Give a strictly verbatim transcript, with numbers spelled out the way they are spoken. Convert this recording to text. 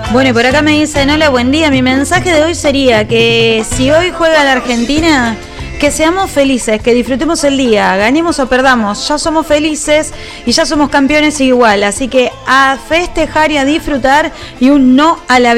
Bueno, y por acá me dicen, hola, buen día. Mi mensaje de hoy sería que si hoy juega la Argentina, que seamos felices, que disfrutemos el día, ganemos o perdamos, ya somos felices y ya somos campeones igual. Así que a festejar y a disfrutar y un no a la